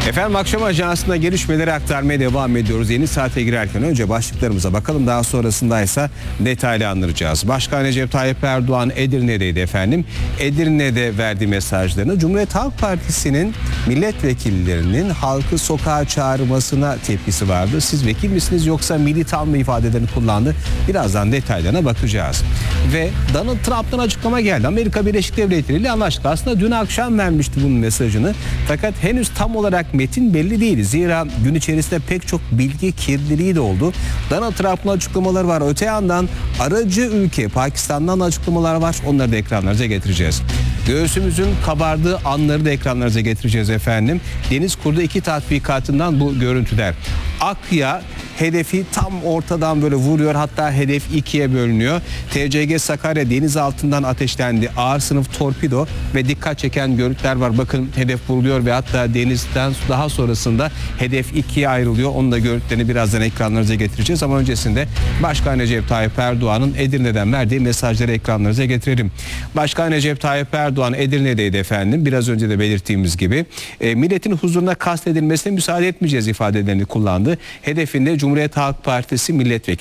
Efendim akşam ajansında gelişmeleri aktarmaya devam ediyoruz. Yeni saate girerken önce başlıklarımıza bakalım. Daha sonrasında ise detaylı anlatacağız. Başkan Recep Tayyip Erdoğan Edirne'deydi efendim. Edirne'de verdiği mesajlarını Cumhuriyet Halk Partisi'nin milletvekillerinin halkı sokağa çağırmasına tepkisi vardı. Siz vekil misiniz yoksa militan mı ifadelerini kullandı. Birazdan detaylarına bakacağız. Ve Donald Trump'tan açıklama geldi. Amerika Birleşik Devletleri ile anlaştık. Aslında dün akşam vermişti bunun mesajını. Fakat henüz tam olarak metin belli değil. Zira gün içerisinde pek çok bilgi kirliliği de oldu. Donald Trump'ın açıklamaları var. Öte yandan aracı ülke Pakistan'dan açıklamalar var. Onları da ekranlarınıza getireceğiz. Göğsümüzün kabardığı anları da ekranlarınıza getireceğiz efendim. Deniz Kurdu 2 tatbikatından bu görüntüler. Akya hedefi tam ortadan böyle vuruyor, hatta hedef ikiye bölünüyor. TCG Sakarya deniz altından ateşlendi. Ağır sınıf torpido ve dikkat çeken görüntüler var. Bakın hedef vuruluyor ve hatta denizden daha sonrasında hedef ikiye ayrılıyor. Onun da görüntülerini birazdan ekranlarınıza getireceğiz ama öncesinde Başkan Recep Tayyip Erdoğan'ın Edirne'den verdiği mesajları ekranlarınıza getirelim. Başkan Recep Tayyip Erdoğan Edirne'deydi efendim. Biraz önce de belirttiğimiz gibi milletin huzuruna kastedilmesine müsaade etmeyeceğiz ifadelerini kullandı. Hedefinde Cumhuriyet Halk Partisi milletvekili